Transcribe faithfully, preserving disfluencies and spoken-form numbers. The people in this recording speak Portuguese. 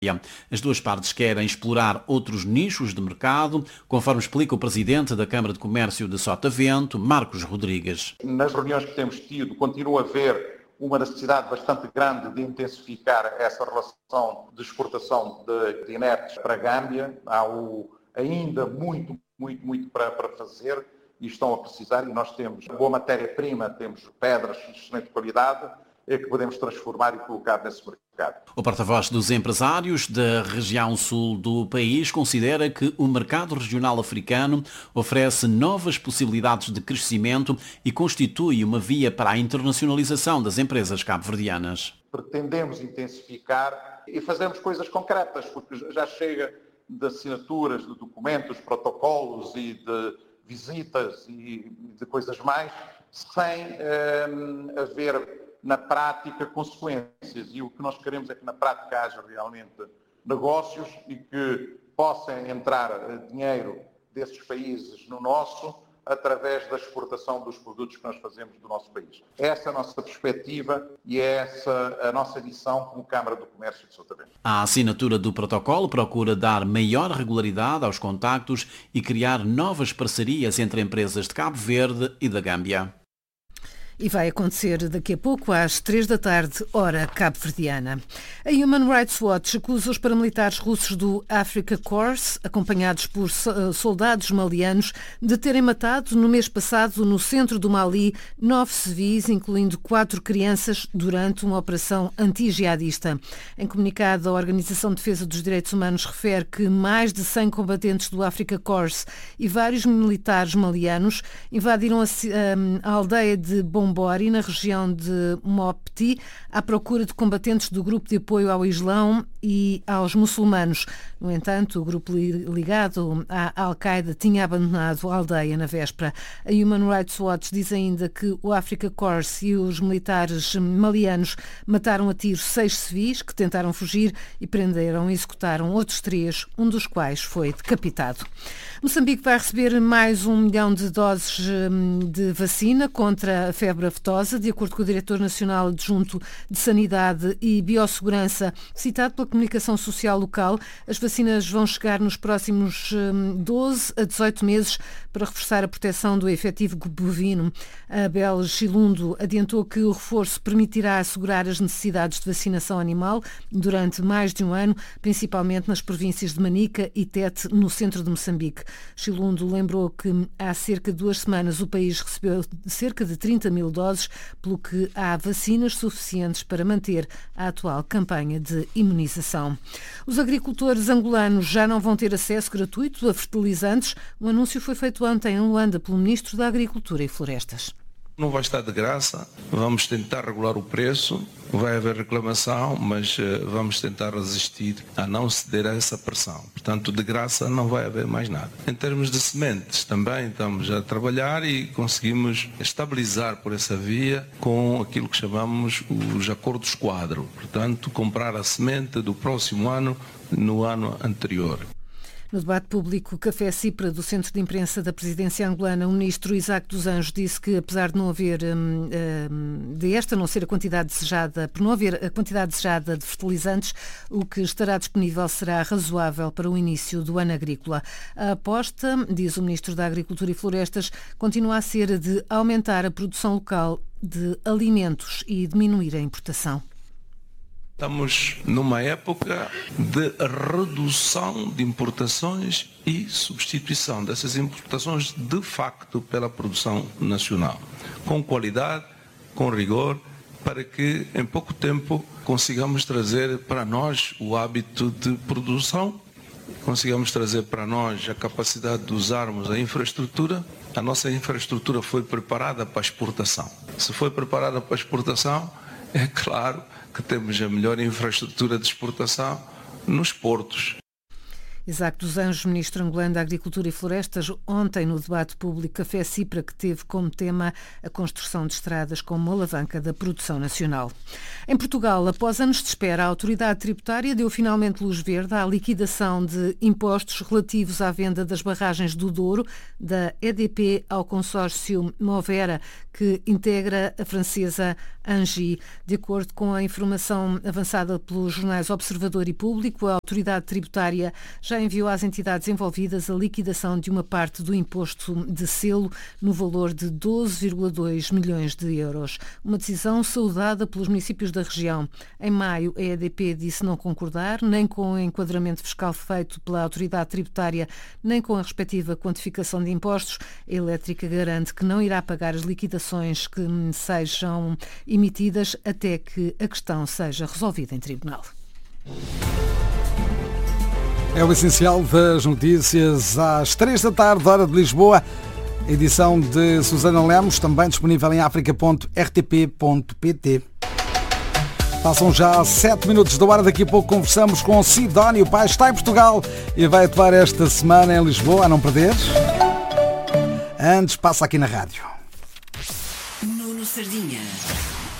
As duas partes querem explorar outros nichos de mercado, conforme explica o presidente da Câmara de Comércio de Sotavento, Marcos Rodrigues. Nas reuniões que temos tido, continua a haver uma necessidade bastante grande de intensificar essa relação de exportação de, de inertes para a Gâmbia. Há o, ainda muito, muito, muito para, para fazer e estão a precisar, e nós temos boa matéria-prima, temos pedras de excelente qualidade, é que podemos transformar e colocar nesse mercado. O porta-voz dos empresários da região sul do país considera que o mercado regional africano oferece novas possibilidades de crescimento e constitui uma via para a internacionalização das empresas cabo-verdianas. Pretendemos intensificar e fazermos coisas concretas, porque já chega de assinaturas, de documentos, protocolos e de visitas e de coisas mais, sem eh, haver na prática consequências, e o que nós queremos é que na prática haja realmente negócios e que possa entrar dinheiro desses países no nosso através da exportação dos produtos que nós fazemos do nosso país. Essa é a nossa perspectiva e é essa a nossa missão como Câmara do Comércio de Sotavento. A assinatura do protocolo procura dar maior regularidade aos contactos e criar novas parcerias entre empresas de Cabo Verde e da Gâmbia. E vai acontecer daqui a pouco, às três da tarde, hora cabo-verdiana. A Human Rights Watch acusa os paramilitares russos do Africa Corps, acompanhados por soldados malianos, de terem matado no mês passado, no centro do Mali, nove civis, incluindo quatro crianças, durante uma operação anti-jihadista. Em comunicado, a Organização de Defesa dos Direitos Humanos refere que mais de cem combatentes do Africa Corps e vários militares malianos invadiram a, a, a aldeia de Bom Bombori, na região de Mopti, à procura de combatentes do grupo de apoio ao Islão e aos muçulmanos. No entanto, o grupo ligado à Al-Qaeda tinha abandonado a aldeia na véspera. A Human Rights Watch diz ainda que o Africa Corps e os militares malianos mataram a tiro seis civis que tentaram fugir e prenderam e executaram outros três, um dos quais foi decapitado. Moçambique vai receber mais um milhão de doses de vacina contra a febre aftosa, de acordo com o Diretor Nacional Adjunto de Sanidade e Biossegurança, citado pela comunicação social local. As vacinas vão chegar nos próximos doze a dezoito meses para reforçar a proteção do efetivo bovino. A Abel Chilundo adiantou que o reforço permitirá assegurar as necessidades de vacinação animal durante mais de um ano, principalmente nas províncias de Manica e Tete, no centro de Moçambique. Chilundo lembrou que há cerca de duas semanas o país recebeu cerca de trinta mil doses, pelo que há vacinas suficientes para manter a atual campanha de imunização. Os agricultores angolanos já não vão ter acesso gratuito a fertilizantes. O anúncio foi feito ontem em Luanda pelo Ministro da Agricultura e Florestas. Não vai estar de graça, vamos tentar regular o preço, vai haver reclamação, mas uh, vamos tentar resistir a não ceder a essa pressão. Portanto, de graça não vai haver mais nada. Em termos de sementes, também estamos a trabalhar e conseguimos estabilizar por essa via com aquilo que chamamos os acordos quadro. Portanto, comprar a semente do próximo ano no ano anterior. No debate público Café Cipra do Centro de Imprensa da Presidência Angolana, o ministro Isaac dos Anjos disse que, apesar de não haver, de esta não ser a quantidade desejada, por não haver a quantidade desejada de fertilizantes, o que estará disponível será razoável para o início do ano agrícola. A aposta, diz o ministro da Agricultura e Florestas, continua a ser a de aumentar a produção local de alimentos e diminuir a importação. Estamos numa época de redução de importações e substituição dessas importações de facto pela produção nacional, com qualidade, com rigor, para que em pouco tempo consigamos trazer para nós o hábito de produção, consigamos trazer para nós a capacidade de usarmos a infraestrutura. A nossa infraestrutura foi preparada para a exportação. Se foi preparada para a exportação, é claro que temos a melhor infraestrutura de exportação nos portos. Isaac dos Anjos, ministro angolano da Agricultura e Florestas, ontem no debate público Café Cipra, que teve como tema a construção de estradas como alavanca da produção nacional. Em Portugal, após anos de espera, a autoridade tributária deu finalmente luz verde à liquidação de impostos relativos à venda das barragens do Douro, da E D P ao consórcio Movera, que integra a francesa Engie. De acordo com a informação avançada pelos jornais Observador e Público, a autoridade tributária já enviou às entidades envolvidas a liquidação de uma parte do imposto de selo no valor de doze vírgula dois milhões de euros. Uma decisão saudada pelos municípios da região. Em maio, a E D P disse não concordar nem com o enquadramento fiscal feito pela autoridade tributária, nem com a respectiva quantificação de impostos. A elétrica garante que não irá pagar as liquidações que sejam emitidas até que a questão seja resolvida em tribunal. É o essencial das notícias às três da tarde, hora de Lisboa. Edição de Susana Lemos, também disponível em africa ponto r t p ponto p t. Passam já sete minutos da hora, daqui a pouco conversamos com Sidónio. O pai está em Portugal e vai atuar esta semana em Lisboa, a não perderes. Antes, passa aqui na rádio. Nuno Sardinha.